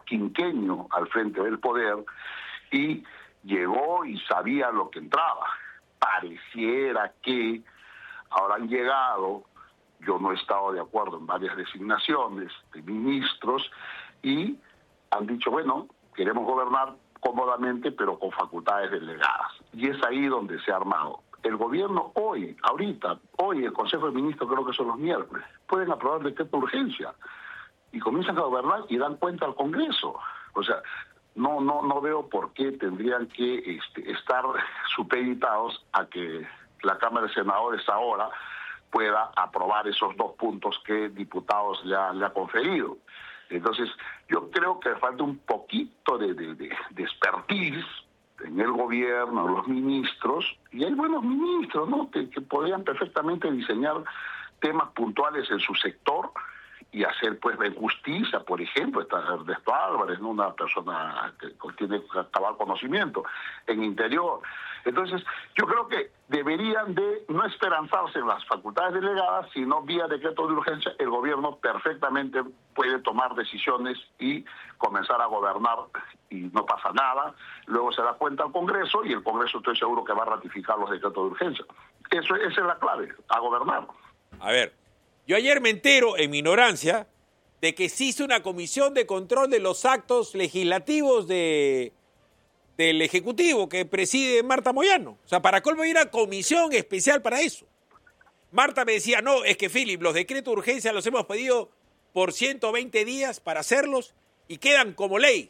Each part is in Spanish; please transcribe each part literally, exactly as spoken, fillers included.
quinquenio al frente del poder y llegó y sabía lo que entraba. Pareciera que ahora han llegado, yo no he estado de acuerdo en varias designaciones de ministros y han dicho, bueno, queremos gobernar cómodamente pero con facultades delegadas. Y es ahí donde se ha armado. El gobierno hoy, ahorita, hoy el Consejo de Ministros, creo que son los miércoles, pueden aprobar decreto de urgencia y comienzan a gobernar y dan cuenta al Congreso. O sea, no no no veo por qué tendrían que este, estar supeditados a que la Cámara de Senadores ahora pueda aprobar esos dos puntos que diputados ya le ha conferido. Entonces, yo creo que falta un poquito de, de, de, de expertise en el gobierno, los ministros, y hay buenos ministros, ¿no?, que, que podrían perfectamente diseñar temas puntuales en su sector y hacer, pues, de justicia, por ejemplo. Está Ernesto Álvarez, ¿no?, una persona que tiene cabal conocimiento en interior. Entonces, yo creo que deberían de no esperanzarse en las facultades delegadas, sino vía decreto de urgencia, el gobierno perfectamente puede tomar decisiones y comenzar a gobernar y no pasa nada. Luego se da cuenta al Congreso y el Congreso estoy seguro que va a ratificar los decretos de urgencia. Eso, esa es la clave, a gobernar. A ver, yo ayer me entero, en mi ignorancia, de que se hizo una comisión de control de los actos legislativos de... del Ejecutivo que preside Marta Moyano. O sea, ¿para colmo hay una comisión especial para eso? Marta me decía, no, es que, Philip, los decretos de urgencia los hemos pedido por ciento veinte días para hacerlos y quedan como ley.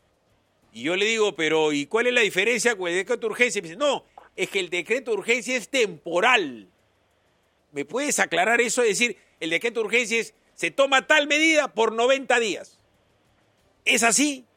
Y yo le digo, pero ¿y cuál es la diferencia con el decreto de urgencia? Y me dice, no, es que el decreto de urgencia es temporal. ¿Me puedes aclarar eso? Es decir, el decreto de urgencia es, se toma tal medida por noventa días. ¿Es así?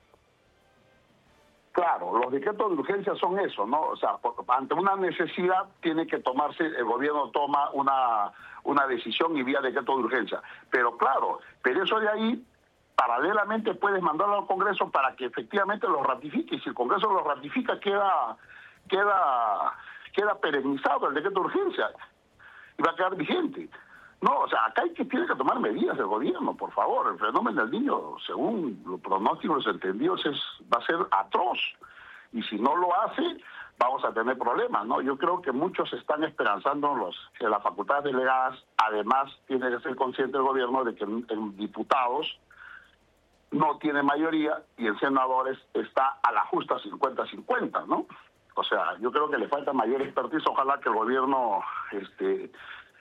Claro, los decretos de urgencia son eso, ¿no? O sea, por, ante una necesidad tiene que tomarse, el gobierno toma una, una decisión y vía decreto de urgencia. Pero claro, pero eso de ahí, paralelamente puedes mandarlo al Congreso para que efectivamente lo ratifique. Y si el Congreso lo ratifica, queda, queda, queda perennizado el decreto de urgencia y va a quedar vigente. No, o sea, acá hay que, tiene que tomar medidas el gobierno, por favor. El fenómeno del niño, según los pronósticos entendidos, es, va a ser atroz. Y si no lo hace, vamos a tener problemas, ¿no? Yo creo que muchos están esperanzando en, los, en las facultades delegadas. Además, tiene que ser consciente el gobierno de que en, en diputados no tiene mayoría y en senadores está a la justa cincuenta cincuenta, ¿no? O sea, yo creo que le falta mayor expertise. Ojalá que el gobierno... este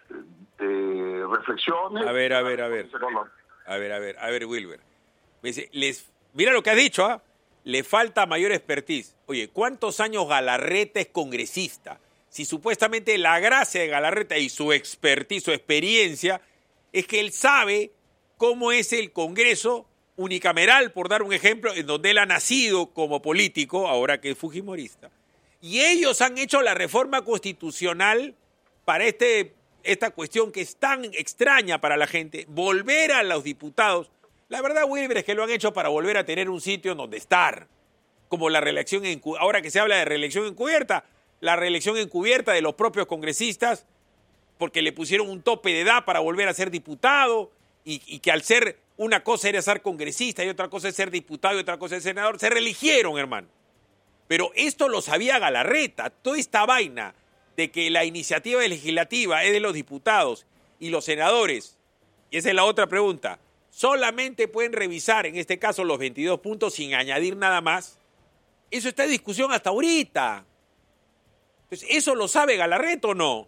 de reflexiones. A ver, a ver, a ver. A ver, a ver, a ver, Wilber. Me dice, les, mira lo que has dicho, ¿ah? ¿eh? Le falta mayor expertise. Oye, ¿cuántos años Galarreta es congresista? Si supuestamente la gracia de Galarreta y su expertise, su experiencia, es que él sabe cómo es el Congreso unicameral, por dar un ejemplo, en donde él ha nacido como político, ahora que es fujimorista. Y ellos han hecho la reforma constitucional para este... esta cuestión que es tan extraña para la gente, volver a los diputados. La verdad, Wilber, es que lo han hecho para volver a tener un sitio en donde estar, como la reelección, encu- ahora que se habla de reelección encubierta, la reelección encubierta de los propios congresistas, porque le pusieron un tope de edad para volver a ser diputado, y, y que al ser una cosa era ser congresista y otra cosa es ser diputado y otra cosa es senador, se reeligieron, hermano. Pero esto lo sabía Galarreta, toda esta vaina de que la iniciativa legislativa es de los diputados y los senadores, y esa es la otra pregunta, solamente pueden revisar, en este caso, los veintidós puntos sin añadir nada más. Eso está en discusión hasta ahorita. Entonces, ¿eso lo sabe Galarreta o no?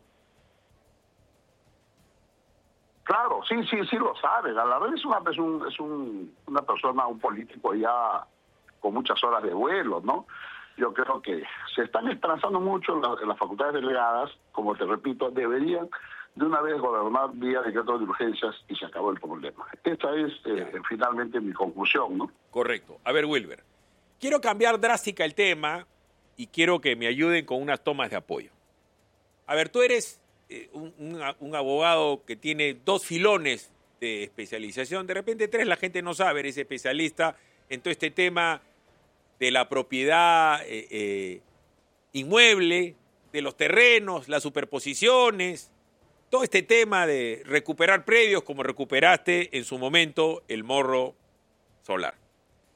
Claro, sí, sí, sí lo sabe. Galarreta es, una, es, un, es un, una persona, un político ya con muchas horas de vuelo, ¿no? Yo creo que se están esperanzando mucho en, la, en las facultades delegadas, como te repito, deberían de una vez gobernar vía decretos de urgencias y se acabó el problema. Esta es eh, finalmente mi conclusión, ¿no? Correcto. A ver, Wilber, quiero cambiar drástica el tema y quiero que me ayuden con unas tomas de apoyo. A ver, tú eres eh, un, un, un abogado que tiene dos filones de especialización, de repente tres la gente no sabe, eres especialista en todo este tema de la propiedad eh, eh, inmueble, de los terrenos, las superposiciones, todo este tema de recuperar predios como recuperaste en su momento el Morro Solar.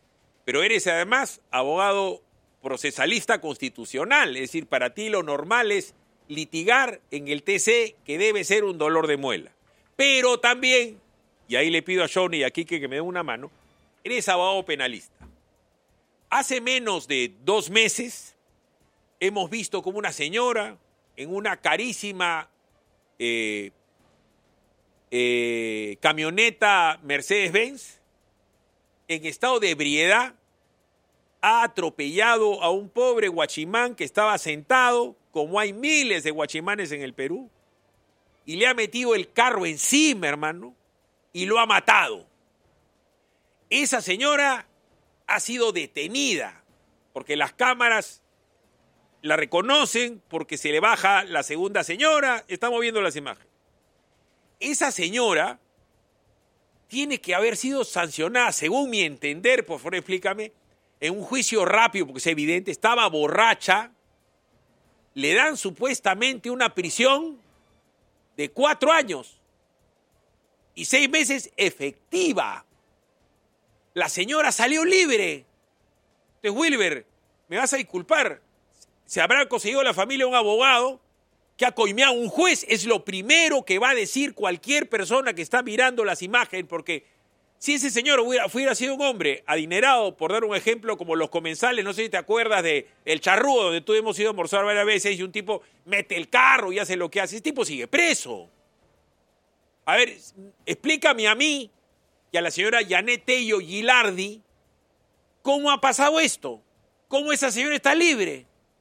pero eres además abogado procesalista constitucional, es decir, para ti lo normal es litigar en el T C, que debe ser un dolor de muela. Pero también, y ahí le pido a Johnny y a Quique que me den una mano, eres abogado penalista. Hace menos de dos meses hemos visto como una señora en una carísima eh, eh, camioneta Mercedes-Benz, en estado de ebriedad, ha atropellado a un pobre guachimán que estaba sentado, como hay miles de guachimanes en el Perú, y le ha metido el carro encima, hermano, y lo ha matado. Esa señora ha sido detenida, porque las cámaras la reconocen, porque se le baja la segunda señora, estamos viendo las imágenes. Esa señora tiene que haber sido sancionada, según mi entender, por favor explícame, en un juicio rápido, porque es evidente, estaba borracha, le dan supuestamente una prisión de cuatro años y seis meses efectiva. La señora salió libre. Entonces, Wilber, me vas a disculpar, se habrá conseguido la familia un abogado que ha coimeado a un juez, es lo primero que va a decir cualquier persona que está mirando las imágenes, porque si ese señor hubiera, hubiera sido un hombre adinerado, por dar un ejemplo, como los comensales, no sé si te acuerdas de El Charrúa, donde tú hemos ido a almorzar varias veces y un tipo mete el carro y hace lo que hace, ese tipo sigue preso. A ver, explícame a mí y a la señora Yanet Tello Gilardi cómo ha pasado esto, cómo esa señora está libre.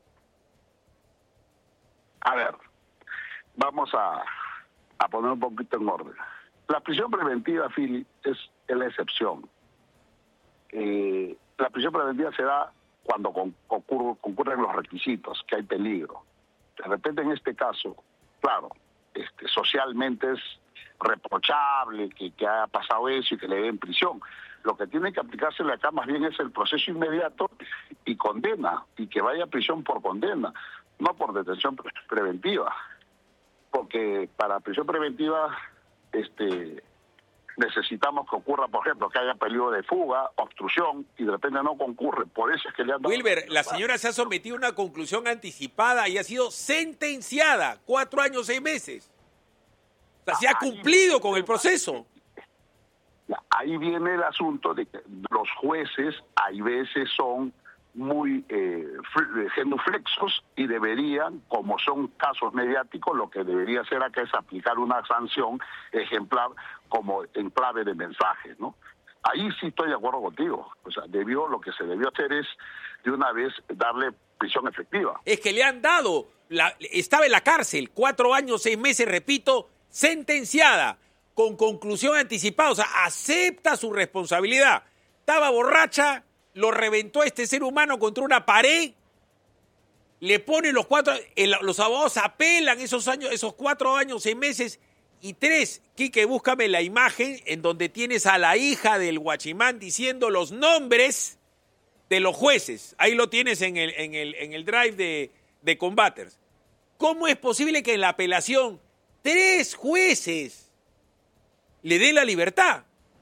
A ver, vamos a, a poner un poquito en orden. La prisión preventiva, Philly, es, es la excepción. Eh, la prisión preventiva se da cuando con, concurren, concurren los requisitos, que hay peligro. De repente, en este caso, claro, este, socialmente es reprochable que, que haya pasado eso y que le den prisión. Lo que tiene que aplicársele acá más bien es el proceso inmediato y condena, y que vaya a prisión por condena, no por detención pre preventiva. Porque para prisión preventiva este necesitamos que ocurra, por ejemplo, que haya peligro de fuga, obstrucción, y de repente no concurre. Por eso es que le han dado... Wilber, la señora se ha sometido a una conclusión anticipada y ha sido sentenciada cuatro años, seis meses. O sea, se ha cumplido con el proceso. Ahí viene el asunto de que los jueces, hay veces son muy eh, genuflexos y deberían, como son casos mediáticos, lo que debería hacer acá es aplicar una sanción ejemplar como en clave de mensajes, ¿no? Ahí sí estoy de acuerdo contigo. O sea, debió, lo que se debió hacer es de una vez darle prisión efectiva. Es que le han dado, la, estaba en la cárcel, cuatro años, seis meses, repito, sentenciada, con conclusión anticipada, o sea, acepta su responsabilidad. Estaba borracha, lo reventó a este ser humano contra una pared, le ponen los cuatro, el, los abogados apelan esos años, esos cuatro años, seis meses y tres. Quique, búscame la imagen en donde tienes a la hija del guachimán diciendo los nombres de los jueces. Ahí lo tienes en el, en el, en el drive de, de Combaters. ¿Cómo es posible que en la apelación tres jueces le den la libertad?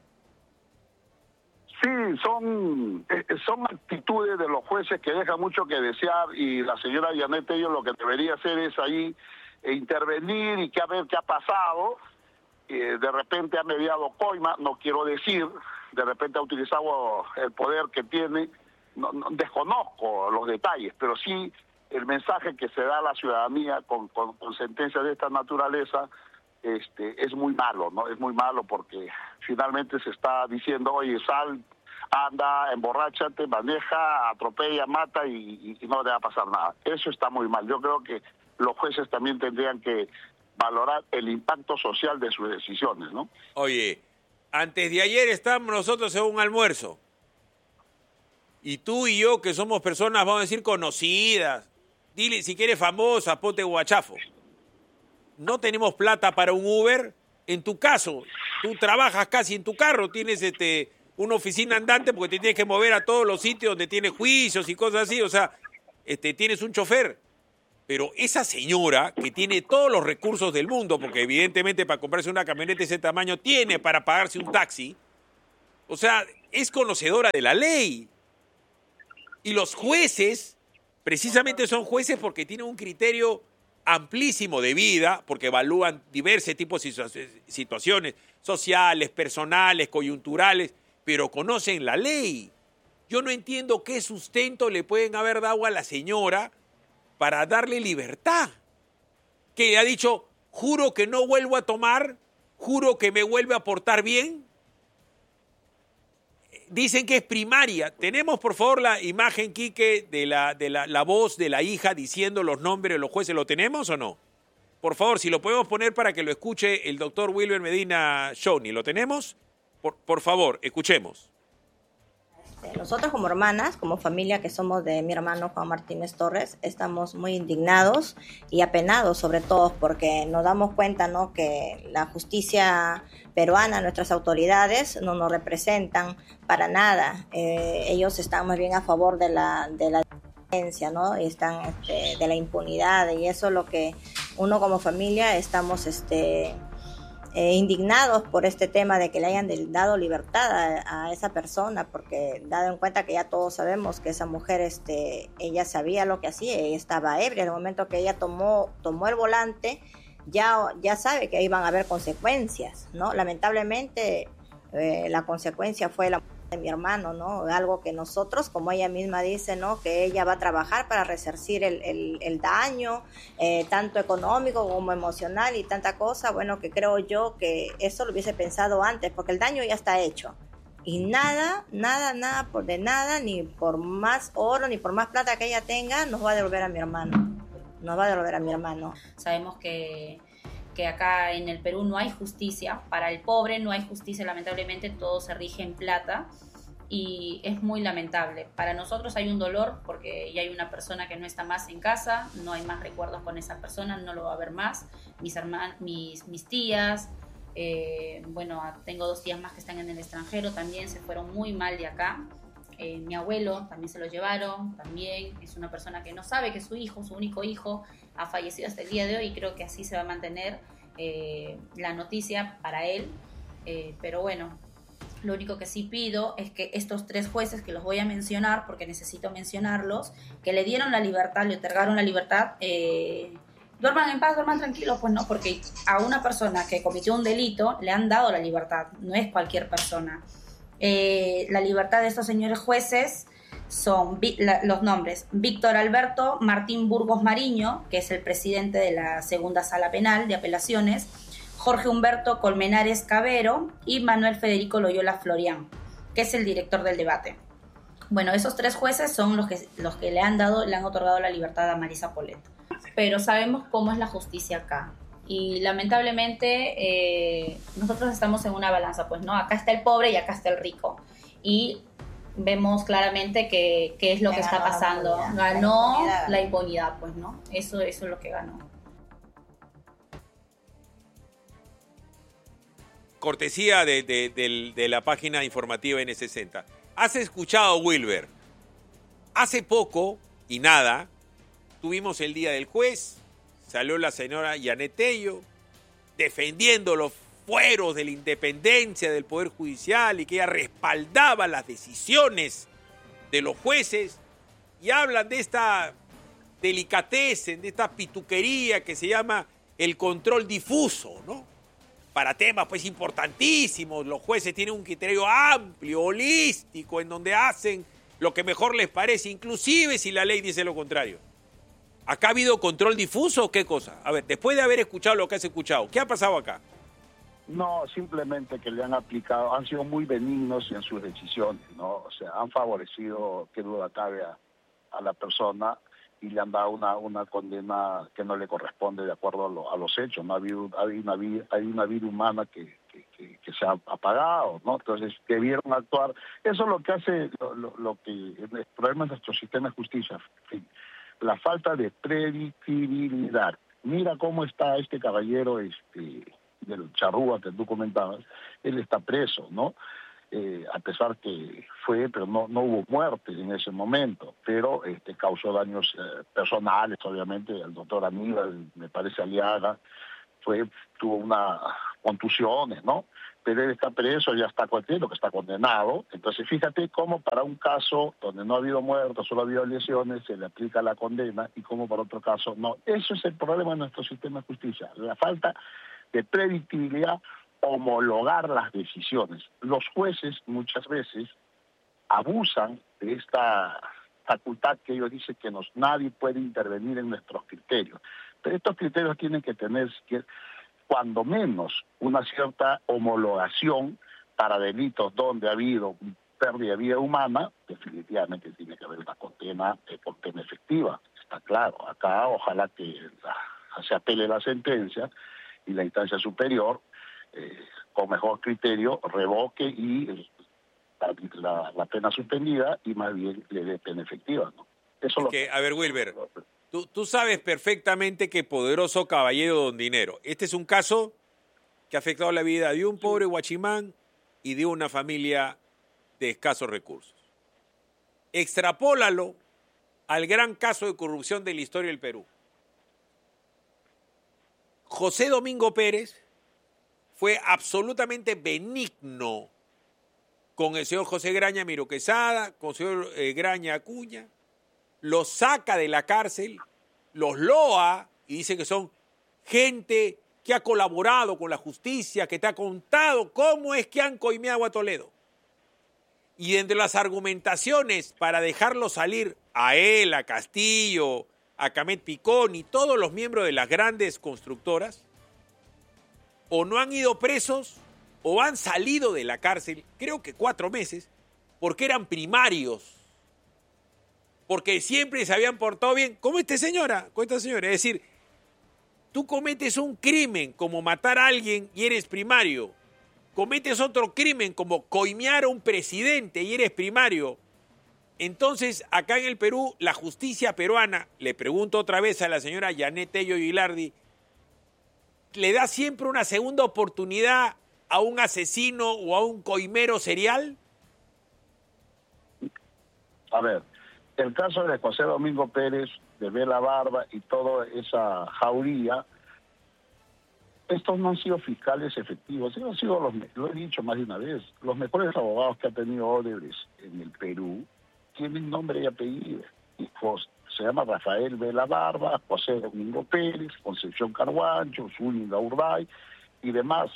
Sí, son eh, son actitudes de los jueces que dejan mucho que desear, y la señora Yanet Tello lo que debería hacer es ahí eh, intervenir y que a ver qué ha pasado. Eh, de repente ha mediado coima, no quiero decir, de repente ha utilizado el poder que tiene, no, no, desconozco los detalles, pero sí el mensaje que se da a la ciudadanía con, con, con sentencias de esta naturaleza este, es muy malo, ¿no? Es muy malo porque finalmente se está diciendo, oye, sal, anda, emborráchate, maneja, atropella, mata y, y no le va a pasar nada. Eso está muy mal. Yo creo que los jueces también tendrían que valorar el impacto social de sus decisiones, ¿no? Oye, antes de ayer estábamos nosotros en un almuerzo y tú y yo, que somos personas, vamos a decir, conocidas, dile, si quieres famosa, ponte guachafo. No tenemos plata para un Uber. En tu caso, tú trabajas casi en tu carro, tienes este una oficina andante porque te tienes que mover a todos los sitios donde tienes juicios y cosas así, o sea, este, tienes un chofer. Pero esa señora que tiene todos los recursos del mundo, porque evidentemente para comprarse una camioneta de ese tamaño tiene para pagarse un taxi, o sea, es conocedora de la ley. Y los jueces, precisamente son jueces porque tienen un criterio amplísimo de vida, porque evalúan diversos tipos de situaciones sociales, personales, coyunturales, pero conocen la ley. Yo no entiendo qué sustento le pueden haber dado a la señora para darle libertad. Que ha dicho, juro que no vuelvo a tomar, juro que me vuelve a portar bien. Dicen que es primaria. ¿Tenemos, por favor, la imagen, Quique, de la, de la, la voz de la hija diciendo los nombres de los jueces? ¿Lo tenemos o no? Por favor, si lo podemos poner para que lo escuche el doctor Wilber Medina Shoni. ¿Lo tenemos? Por, por favor, escuchemos. Nosotros como hermanas, como familia que somos de mi hermano Juan Martínez Torres, estamos muy indignados y apenados sobre todo porque nos damos cuenta, ¿no?, que la justicia peruana, nuestras autoridades no nos representan para nada. Eh, ellos están más bien a favor de la de la violencia, ¿no? Y están este, de la impunidad, y eso es lo que uno como familia estamos este Eh, indignados por este tema de que le hayan dado libertad a, a esa persona, porque dado en cuenta que ya todos sabemos que esa mujer, este, ella sabía lo que hacía, ella estaba ebria. En el momento que ella tomó, tomó el volante, ya, ya sabe que iban a haber consecuencias, ¿no? Lamentablemente, eh, la consecuencia fue la muerte de mi hermano, ¿no? Algo que nosotros, como ella misma dice, ¿no?, que ella va a trabajar para resarcir el, el, el daño, eh, tanto económico como emocional y tanta cosa. Bueno, que creo yo que eso lo hubiese pensado antes, porque el daño ya está hecho. Y nada, nada, nada, por de nada, ni por más oro, ni por más plata que ella tenga, nos va a devolver a mi hermano. Nos va a devolver a mi hermano. Sabemos que que acá en el Perú no hay justicia, para el pobre no hay justicia, lamentablemente todo se rige en plata y es muy lamentable. Para nosotros hay un dolor porque ya hay una persona que no está más en casa, no hay más recuerdos con esa persona, no lo va a ver más. Mis hermanas, mis, mis tías, eh, bueno, tengo dos tías más que están en el extranjero, también se fueron muy mal de acá. Eh, mi abuelo también se lo llevaron, también es una persona que no sabe que su hijo, su único hijo, ha fallecido hasta el día de hoy, y creo que así se va a mantener eh, la noticia para él, eh, pero bueno, lo único que sí pido es que estos tres jueces, que los voy a mencionar porque necesito mencionarlos, que le dieron la libertad, le otorgaron la libertad, eh, duerman en paz, duerman tranquilos, pues no, porque a una persona que cometió un delito le han dado la libertad, no es cualquier persona. Eh, la libertad de estos señores jueces son vi, la, los nombres: Víctor Alberto Martín Burgos Mariño, que es el presidente de la segunda sala penal de apelaciones, Jorge Humberto Colmenares Cabero y Manuel Federico Loyola Florián, que es el director del debate. Bueno, esos tres jueces son los que, los que le han dado, le han otorgado la libertad a Marisa Polet. Pero sabemos cómo es la justicia acá. Y lamentablemente eh, nosotros estamos en una balanza, pues no, acá está el pobre y acá está el rico, y vemos claramente que, que es lo que está pasando. Ganó la impunidad, pues no, eso, eso es lo que ganó. Cortesía de, de, de, de la página informativa N sesenta. ¿Has escuchado, Wilber? Hace poco y nada tuvimos el Día del Juez. Salió la señora Yanet Tello defendiendo los fueros de la independencia del Poder Judicial y que ella respaldaba las decisiones de los jueces, y hablan de esta delicatez, de esta pituquería que se llama el control difuso, ¿no? Para temas pues importantísimos, los jueces tienen un criterio amplio, holístico, en donde hacen lo que mejor les parece, inclusive si la ley dice lo contrario. ¿Acá ha habido control difuso o qué cosa? A ver, después de haber escuchado lo que has escuchado, ¿qué ha pasado acá? No, simplemente que le han aplicado, han sido muy benignos en sus decisiones, ¿no? O sea, han favorecido, que duda cabe, a, a la persona, y le han dado una una condena que no le corresponde de acuerdo a, lo, a los hechos. No ha habido, hay una vida, hay una vida humana que, que, que, que se ha apagado, ¿no? Entonces debieron actuar. Eso es lo que hace, lo, lo, lo que el problema de nuestro sistema de justicia, en fin, la falta de predictibilidad. Mira cómo está este caballero, este del Charrúa que tú comentabas, él está preso, ¿no? Eh, a pesar que fue, pero no no hubo muerte en ese momento, pero este causó daños eh, personales, obviamente. El doctor Aníbal, me parece, Aliaga, fue tuvo una contusiones, ¿no? pero él está preso, ya está contento, que está condenado. Entonces, fíjate cómo para un caso donde no ha habido muertos, solo ha habido lesiones, se le aplica la condena, y cómo para otro caso no. Eso es el problema de nuestro sistema de justicia, la falta de predictibilidad, homologar las decisiones. Los jueces muchas veces abusan de esta facultad que ellos dicen que nos, nadie puede intervenir en nuestros criterios. Pero estos criterios tienen que tener, cuando menos, una cierta homologación para delitos donde ha habido pérdida de vida humana. Definitivamente tiene que haber una condena, eh, condena efectiva, está claro. Acá ojalá que la, se apele la sentencia y la instancia superior, eh, con mejor criterio, revoque y eh, la, la pena suspendida y más bien le dé pena efectiva, ¿no? Eso es lo que, a ver, Wilber, tú, tú sabes perfectamente que poderoso caballero don dinero. Este es un caso que ha afectado la vida de un pobre guachimán y de una familia de escasos recursos. Extrapólalo al gran caso de corrupción de la historia del Perú. José Domingo Pérez fue absolutamente benigno con el señor José Graña Miro Quesada, con el señor eh, Graña Acuña, los saca de la cárcel, los loa y dice que son gente que ha colaborado con la justicia, que te ha contado cómo es que han coimeado a Toledo. Y entre las argumentaciones para dejarlo salir a él, a Castillo, a Camet Picón y todos los miembros de las grandes constructoras, o no han ido presos o han salido de la cárcel, creo que cuatro meses, porque eran primarios, porque siempre se habían portado bien, como esta señora, como esta señora. Es decir, tú cometes un crimen como matar a alguien y eres primario, cometes otro crimen como coimear a un presidente y eres primario. Entonces, acá en el Perú, la justicia peruana, le pregunto otra vez a la señora Yanet Tello Gilardi, ¿le da siempre una segunda oportunidad a un asesino o a un coimero serial? A ver, el caso de José Domingo Pérez, de Vela Barba y toda esa jauría, estos no han sido fiscales efectivos, han sido los, lo he dicho más de una vez, los mejores abogados que ha tenido Odebrecht en el Perú tienen nombre y apellido. Y José, se llama Rafael Vela Barba, José Domingo Pérez, Concepción Carguancho, Zúñiga Urbay y demás.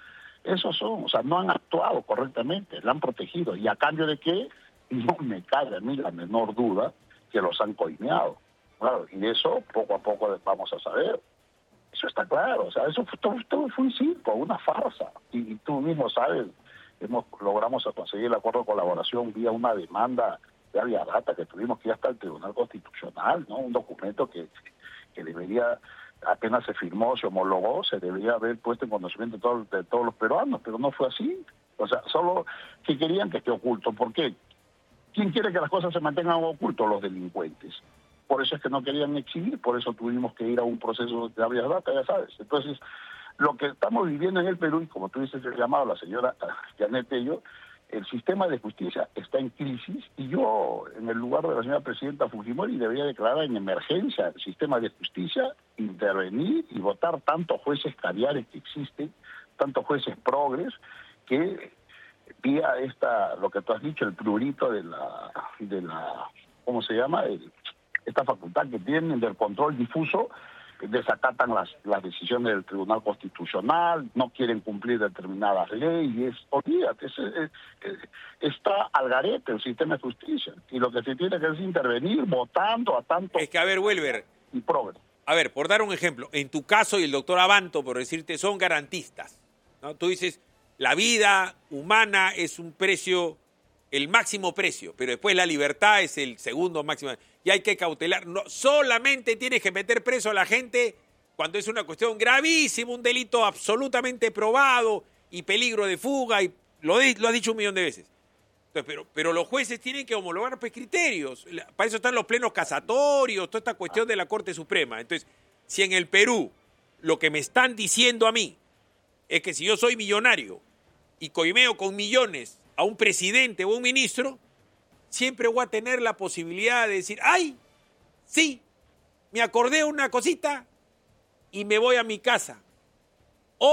Esos son, o sea, no han actuado correctamente, la han protegido. ¿Y a cambio de qué? No me cabe a mí la menor duda que los han coimeado. Claro, y eso poco a poco vamos a saber. Eso está claro, o sea, eso fue, todo, todo fue un circo, una farsa. Y, y tú mismo sabes, hemos logramos conseguir el acuerdo de colaboración vía una demanda de Avia Data que tuvimos que ir hasta el Tribunal Constitucional, ¿no? Un documento que, que debería, apenas se firmó, se homologó, se debería haber puesto en conocimiento de, todo, de todos los peruanos, pero no fue así. O sea, solo que querían que esté oculto. ¿Por qué? ¿Quién quiere que las cosas se mantengan ocultos? Los delincuentes. Por eso es que no querían exhibir, por eso tuvimos que ir a un proceso de habeas data, ya sabes. Entonces, lo que estamos viviendo en el Perú, y como tú dices el llamado, la señora Yanet Tello, el sistema de justicia está en crisis, y yo, en el lugar de la señora presidenta Fujimori, debería declarar en emergencia el sistema de justicia, intervenir y votar tantos jueces caviares que existen, tantos jueces progres, que vía esta, lo que tú has dicho, el prurito de la, de la ¿cómo se llama?, el, esta facultad que tienen del control difuso, desacatan las, las decisiones del Tribunal Constitucional, no quieren cumplir determinadas leyes. Olvídate, es, es, es, está al garete el sistema de justicia. Y lo que se tiene que hacer es intervenir votando a tanto... Es que, a ver, Welber, y progres. A ver, por dar un ejemplo, en tu caso y el doctor Abanto, por decirte, son garantistas, ¿no? Tú dices, la vida humana es un precio, el máximo precio, pero después la libertad es el segundo máximo. Y hay que cautelar. No, solamente tienes que meter preso a la gente cuando es una cuestión gravísima, un delito absolutamente probado y peligro de fuga, y lo, de, lo has dicho un millón de veces. Entonces, pero, pero los jueces tienen que homologar pues, criterios. Para eso están los plenos casatorios, toda esta cuestión de la Corte Suprema. Entonces, si en el Perú lo que me están diciendo a mí es que si yo soy millonario y coimeo con millones a un presidente o a un ministro, siempre voy a tener la posibilidad de decir, ¡ay! Sí, me acordé una cosita y me voy a mi casa. O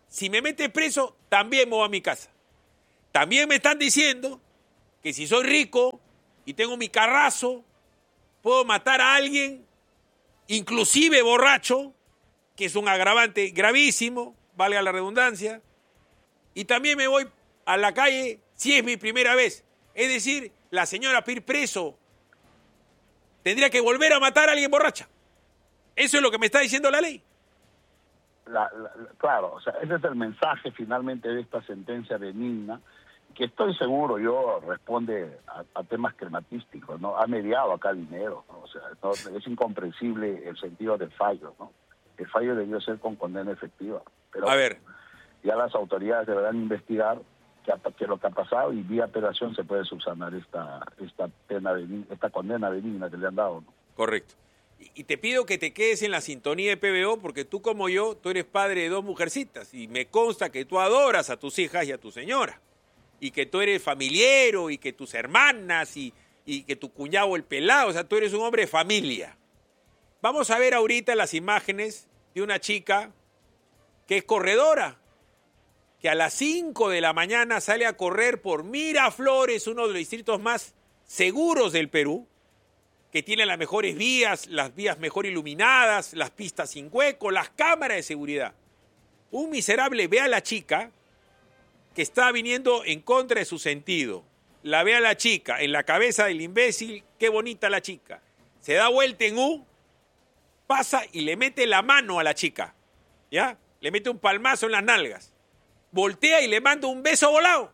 Si me metes preso, también me voy a mi casa. También me están diciendo que si soy rico y tengo mi carrazo, puedo matar a alguien, inclusive borracho, que es un agravante gravísimo, valga la redundancia, y también me voy a la calle si es mi primera vez. Es decir, la señora Pir preso tendría que volver a matar a alguien borracha. Eso es lo que me está diciendo la ley. La, la, la, claro, o sea, ese es el mensaje finalmente de esta sentencia benigna, que estoy seguro yo responde a, a temas crematísticos, ¿no? Ha mediado acá dinero, ¿no? O sea, no, es incomprensible el sentido del fallo, ¿no? El fallo debió ser con condena efectiva. Pero a ver, ya las autoridades deberán investigar que, que lo que ha pasado y vía apelación se puede subsanar esta esta pena benigna, esta condena benigna que le han dado, ¿no? Correcto. Y te pido que te quedes en la sintonía de P B O porque tú como yo, tú eres padre de dos mujercitas y me consta que tú adoras a tus hijas y a tu señora y que tú eres familiero y que tus hermanas y, y que tu cuñado el pelado, o sea, tú eres un hombre de familia. Vamos a ver ahorita las imágenes de una chica que es corredora, que a las cinco de la mañana sale a correr por Miraflores, uno de los distritos más seguros del Perú, que tiene las mejores vías, las vías mejor iluminadas, las pistas sin hueco, las cámaras de seguridad. Un miserable ve a la chica que está viniendo en contra de su sentido. La ve a la chica en la cabeza del imbécil, qué bonita la chica. Se da vuelta en U, pasa y le mete la mano a la chica, ¿ya? Le mete un palmazo en las nalgas. Voltea y le manda un beso volado.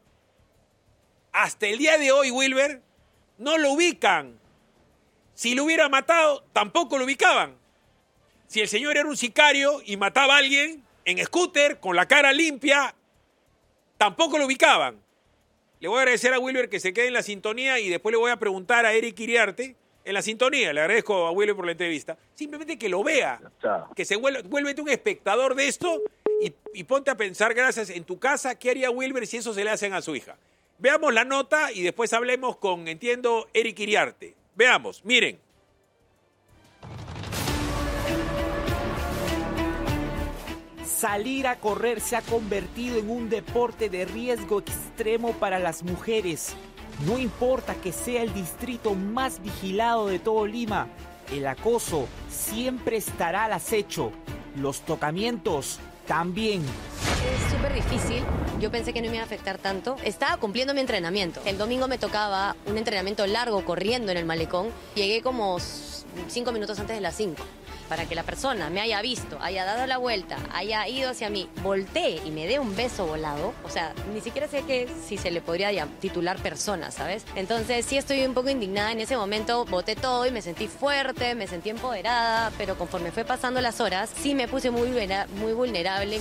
Hasta el día de hoy, Wilber, no lo ubican. Si lo hubiera matado, tampoco lo ubicaban. Si el señor era un sicario y mataba a alguien en scooter, con la cara limpia, tampoco lo ubicaban. Le voy a agradecer a Wilber que se quede en la sintonía y después le voy a preguntar a Eric Iriarte en la sintonía. Le agradezco a Wilber por la entrevista. Simplemente que lo vea, que se vuelva, vuélvete un espectador de esto y, y ponte a pensar, gracias, en tu casa, ¿qué haría Wilber si eso se le hacen a su hija? Veamos la nota y después hablemos con, entiendo, Eric Iriarte. Veamos, miren. Salir a correr se ha convertido en un deporte de riesgo extremo para las mujeres. No importa que sea el distrito más vigilado de todo Lima, el acoso siempre estará al acecho. Los tocamientos también. Es súper difícil. Yo pensé que no me iba a afectar tanto. Estaba cumpliendo mi entrenamiento. El domingo me tocaba un entrenamiento largo corriendo en el malecón. Llegué como cinco minutos antes de las cinco. Para que la persona me haya visto, haya dado la vuelta, haya ido hacia mí, volteé y me dé un beso volado. O sea, ni siquiera sé que si se le podría titular persona, ¿sabes? Entonces sí estoy un poco indignada. En ese momento boté todo y me sentí fuerte, me sentí empoderada. Pero conforme fue pasando las horas, sí me puse muy, muy vulnerable.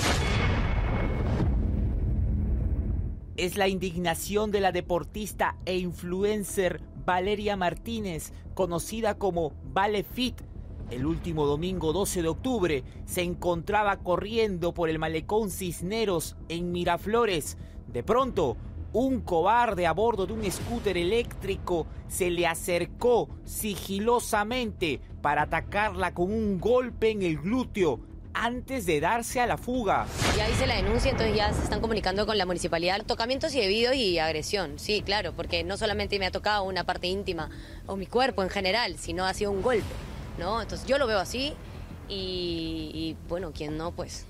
Es la indignación de la deportista e influencer Valeria Martínez, conocida como Vale Fit. El último domingo doce de octubre se encontraba corriendo por el malecón Cisneros en Miraflores. De pronto, un cobarde a bordo de un scooter eléctrico se le acercó sigilosamente para atacarla con un golpe en el glúteo antes de darse a la fuga. Ya hice la denuncia, entonces ya se están comunicando con la municipalidad. Tocamientos indebidos y agresión, sí, claro, porque no solamente me ha tocado una parte íntima o mi cuerpo en general, sino ha sido un golpe, ¿no? Entonces yo lo veo así y, y bueno, quien no, pues...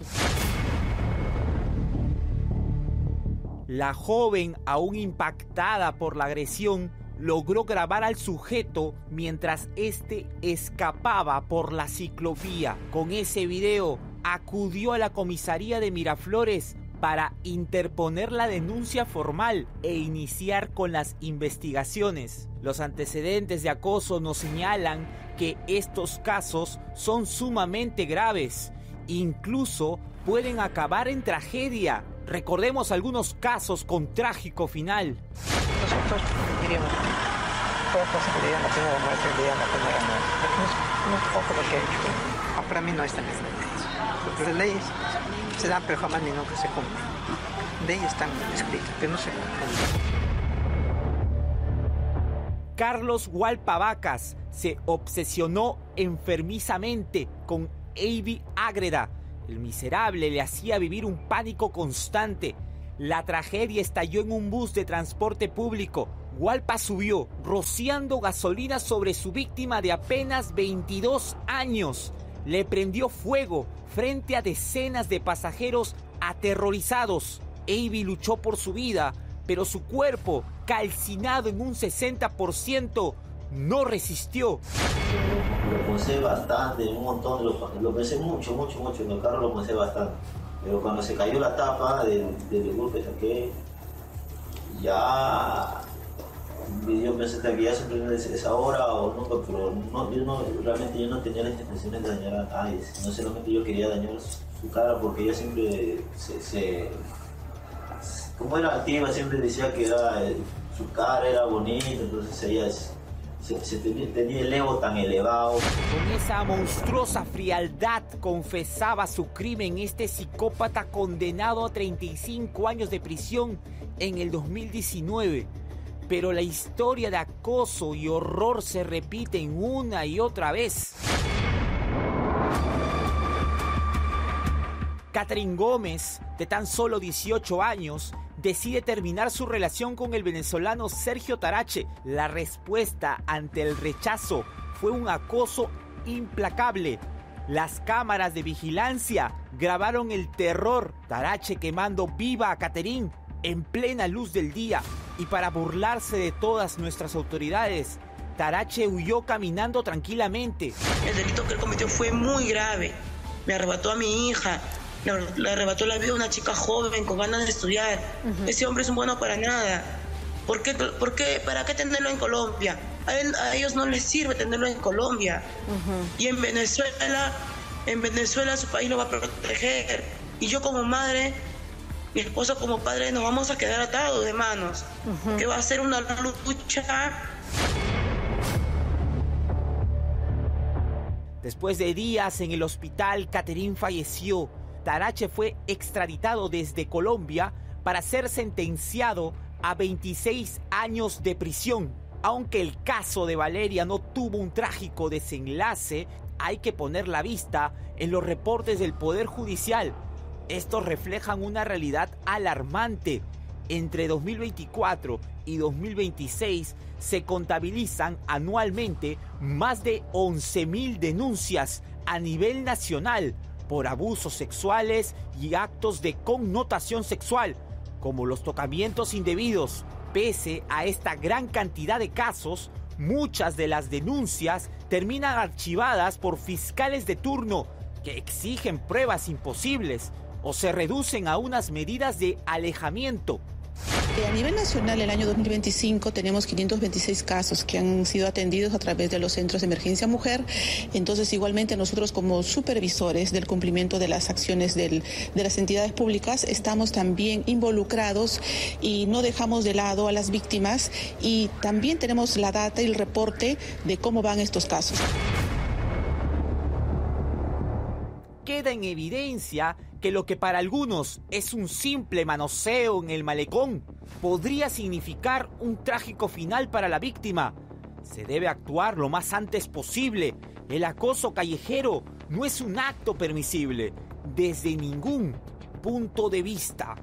La joven, aún impactada por la agresión, logró grabar al sujeto mientras este escapaba por la ciclovía. Con ese video, acudió a la comisaría de Miraflores para interponer la denuncia formal e iniciar con las investigaciones. Los antecedentes de acoso nos señalan que estos casos son sumamente graves, incluso pueden acabar en tragedia. Recordemos algunos casos con trágico final. Nosotros diríamos, toda posibilidad la pena de muerte, dirían la pena de muerte. No es, no es poco lo que he hecho. Ah, para mí no es tan necesario. Porque las leyes se dan, pero jamás ni nunca se cumplen. Leyes están escritas, pero no se cumplen. Carlos Hualpavacas se obsesionó enfermizamente con Avi Ágreda, El miserable le hacía vivir un pánico constante. La tragedia estalló en un bus de transporte público. Hualpa subió, rociando gasolina sobre su víctima de apenas veintidós años. Le prendió fuego frente a decenas de pasajeros aterrorizados. Eiby luchó por su vida, pero su cuerpo, calcinado en un sesenta por ciento, no resistió. Lo pensé bastante, un montón, lo, lo pensé mucho, mucho, mucho, en el carro lo pensé bastante. Pero cuando se cayó la tapa del, del golpe que saqué, ya yo pensé que ya siempre es esa hora o nunca, pero no, yo no, realmente yo no tenía las intenciones de dañar a nadie, no solamente yo quería dañar su, su cara porque ella siempre se, se como era activa, siempre decía que era, su cara era bonita, entonces ella es, Se, se tenía, tenía el ego tan elevado. Con esa monstruosa frialdad confesaba su crimen este psicópata condenado a treinta y cinco años de prisión en el dos mil diecinueve. Pero la historia de acoso y horror se repiten una y otra vez. Catherine Gómez, de tan solo dieciocho años, decide terminar su relación con el venezolano Sergio Tarache. La respuesta ante el rechazo fue un acoso implacable. Las cámaras de vigilancia grabaron el terror. Tarache quemando viva a Catherine en plena luz del día. Y para burlarse de todas nuestras autoridades, Tarache huyó caminando tranquilamente. El delito que él cometió fue muy grave. Me arrebató a mi hija. Le, le arrebató la vida a una chica joven con ganas de estudiar. Uh-huh. Ese hombre es un bueno para nada. ¿Por qué, por qué, ¿Para qué tenerlo en Colombia? A, él, a ellos no les sirve tenerlo en Colombia. Uh-huh. Y en Venezuela, en Venezuela su país lo va a proteger. Y yo como madre, mi esposo como padre, nos vamos a quedar atados de manos. Uh-huh. Que va a ser una lucha. Después de días en el hospital, Catherine falleció. Tarache fue extraditado desde Colombia para ser sentenciado a veintiséis años de prisión. Aunque el caso de Valeria no tuvo un trágico desenlace, hay que poner la vista en los reportes del Poder Judicial. Estos reflejan una realidad alarmante. Entre dos mil veinticuatro y dos mil veintiséis se contabilizan anualmente más de once mil denuncias a nivel nacional por abusos sexuales y actos de connotación sexual, como los tocamientos indebidos. Pese a esta gran cantidad de casos, muchas de las denuncias terminan archivadas por fiscales de turno que exigen pruebas imposibles o se reducen a unas medidas de alejamiento. A nivel nacional, el año dos mil veinticinco tenemos quinientos veintiséis casos que han sido atendidos a través de los centros de emergencia mujer. Entonces, igualmente nosotros como supervisores del cumplimiento de las acciones del, de las entidades públicas estamos también involucrados y no dejamos de lado a las víctimas y también tenemos la data y el reporte de cómo van estos casos. Queda en evidencia que lo que para algunos es un simple manoseo en el malecón podría significar un trágico final para la víctima. Se debe actuar lo más antes posible. El acoso callejero no es un acto permisible desde ningún punto de vista.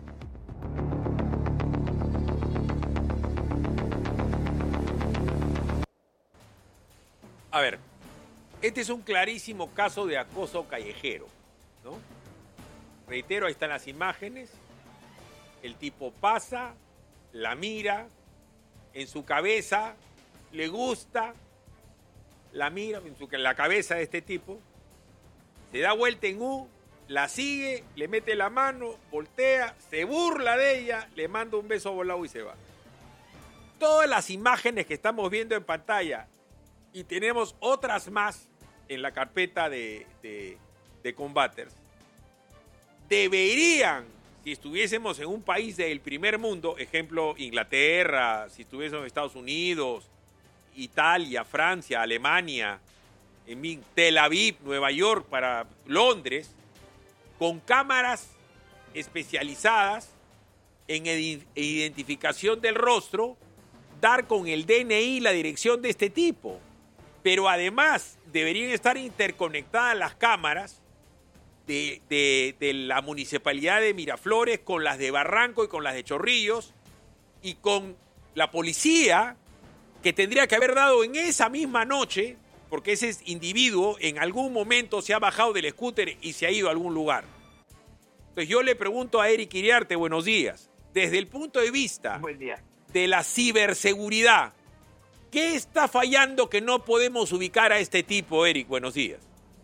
A ver, este es un clarísimo caso de acoso callejero, ¿no? Reitero, ahí están las imágenes. El tipo pasa, la mira, en su cabeza, le gusta, la mira en, su, en la cabeza de este tipo, se da vuelta en U, la sigue, le mete la mano, voltea, se burla de ella, le manda un beso volado y se va. Todas las imágenes que estamos viendo en pantalla, y tenemos otras más en la carpeta de, de, de Combaters, deberían, si estuviésemos en un país del primer mundo, ejemplo Inglaterra, si estuviésemos en Estados Unidos, Italia, Francia, Alemania, en fin, Tel Aviv, Nueva York, para Londres, con cámaras especializadas en identificación del rostro, dar con el D N I la dirección de este tipo. Pero además deberían estar interconectadas las cámaras de, de, de la municipalidad de Miraflores con las de Barranco y con las de Chorrillos y con la policía que tendría que haber dado en esa misma noche, porque ese individuo en algún momento se ha bajado del scooter y se ha ido a algún lugar. Entonces yo le pregunto a Eric Iriarte, buenos días, desde el punto de vista de la ciberseguridad, ¿qué está fallando que no podemos ubicar a este tipo, Eric? Buenos días.